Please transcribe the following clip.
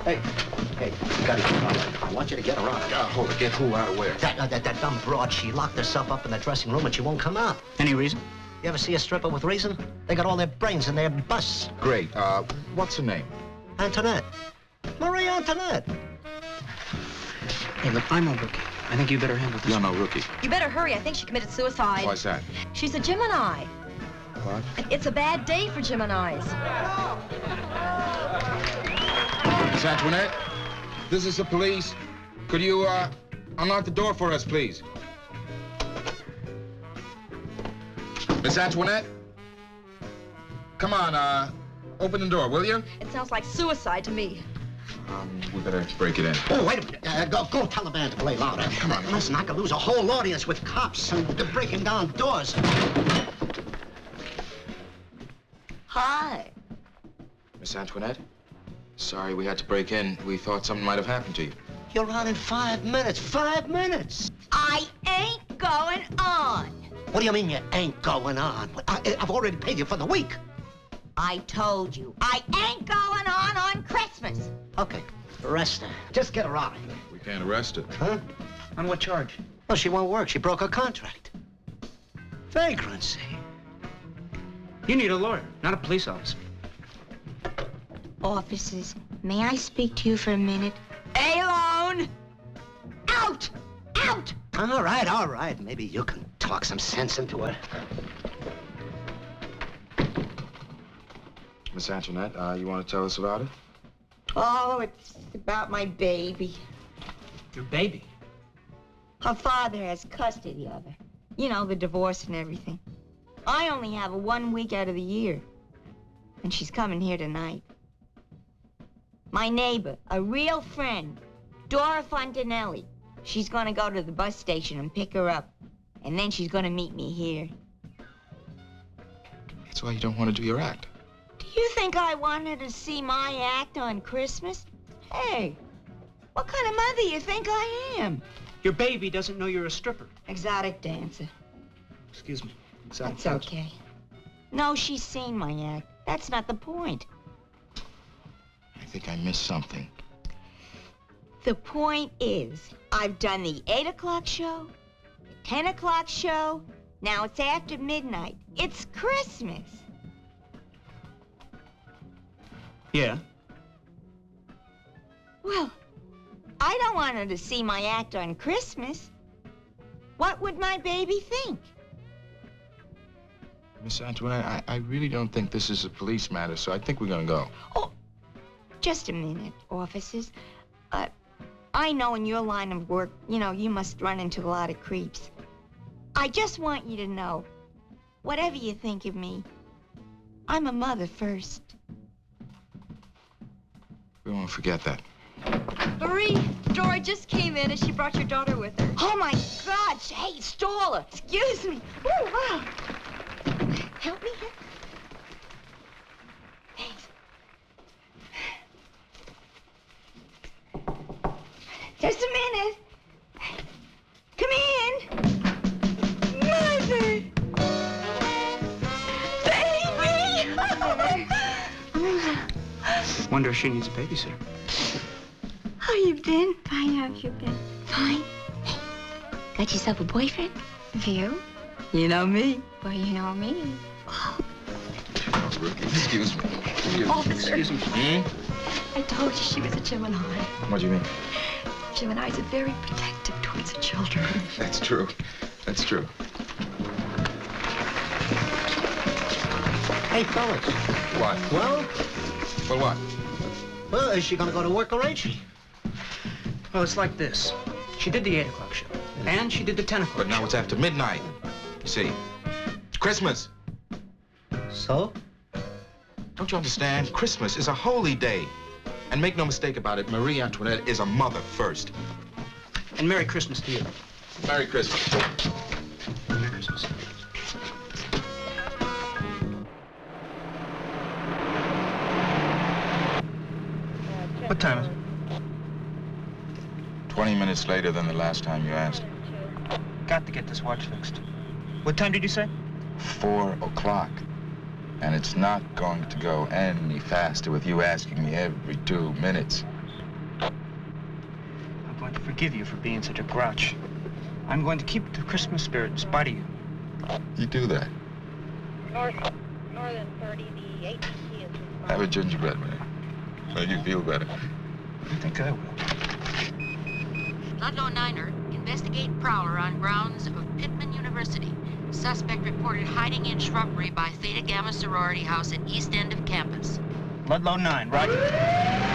Hey, you gotta get her out. I want you to get her out. Hold it. Get who out of where? That dumb broad. She locked herself up in the dressing room and she won't come out. Any reason? You ever see a stripper with reason? They got all their brains in their busts. Great. What's her name? Antoinette. Marie Antoinette. Hey, look, I'm a rookie. I think you better handle this. You're no rookie. You better hurry. I think she committed suicide. Why's that? She's a Gemini. What? It's a bad day for Geminis. Miss Antoinette, this is the police. Could you, unlock the door for us, please? Miss Antoinette? Come on, open the door, will you? It sounds like suicide to me. We better break it in. Oh, wait a minute. Go tell the band to play louder. Come on. Listen, I could lose a whole audience with cops and they're breaking down doors. Hi. Miss Antoinette? Sorry we had to break in. We thought something might have happened to you. You're out in 5 minutes. 5 minutes. I ain't going on. What do you mean you ain't going on? I've already paid you for the week. I told you, I ain't going on Christmas. Okay, arrest her. Just get her out of here. We can't arrest her. Huh? On what charge? Well, she won't work. She broke her contract. Vagrancy. You need a lawyer, not a police officer. Officers, may I speak to you for a minute? Alone! Out! Out! All right. Maybe you can talk some sense into her. Miss Antoinette, you want to tell us about it? Oh, it's about my baby. Your baby? Her father has custody of her. You know, the divorce and everything. I only have her 1 week out of the year. And she's coming here tonight. My neighbor, a real friend, Dora Fontanelli. She's gonna go to the bus station and pick her up. And then she's gonna meet me here. That's why you don't want to do your act. Do you think I wanted to see my act on Christmas? Hey, what kind of mother you think I am? Your baby doesn't know you're a stripper. Exotic dancer. Excuse me. Exotic That's dancer. okay. No, she's seen my act. That's not the point. I think I missed something. The point is, I've done the 8 o'clock show, the 10 o'clock show, now it's after midnight. It's Christmas. Yeah. Well, I don't want her to see my act on Christmas. What would my baby think? Miss Antoinette, I really don't think this is a police matter, so I think we're gonna go. Oh, just a minute, officers. I know in your line of work, you know, you must run into a lot of creeps. I just want you to know, whatever you think of me, I'm a mother first. We won't forget that. Marie, Dora just came in and she brought your daughter with her. Oh, my God. Hey, stall her. Excuse me. Oh, wow. Help me here. Thanks. Just a minute. Come in. Mother. Baby. Wonder if she needs a babysitter. How you been? Fine, how have you been? Fine. Hey, got yourself a boyfriend? You? You know me. Well, you know me. Oh. Excuse me. Officer, Excuse me. I told you she was a Gemini. What do you mean? Geminis are very protective towards the children. That's true. That's true. Hey, fellas. What? Well, Well, what? Is she gonna go to work or ain't she? Well, it's like this. She did the 8 o'clock show. And she did the 10 o'clock But now show. it's after midnight. You see, it's Christmas. So? Don't you understand? Christmas is a holy day. And make no mistake about it, Marie Antoinette is a mother first. And Merry Christmas to you. Merry Christmas. Merry Christmas. What time is it? 20 minutes later than the last time you asked. Got to get this watch fixed. What time did you say? 4 o'clock. And it's not going to go any faster with you asking me every 2 minutes. forgive you for being such a grouch. I'm going to keep the Christmas spirit in spite of you. You do that. Northern 30, the ATC is... Have a gingerbread, man. Make you feel better. I think I will. Ludlow Niner, investigate prowler on grounds of Pittman University. Suspect reported hiding in shrubbery by Theta Gamma sorority house at east end of campus. Ludlow 9, Roger.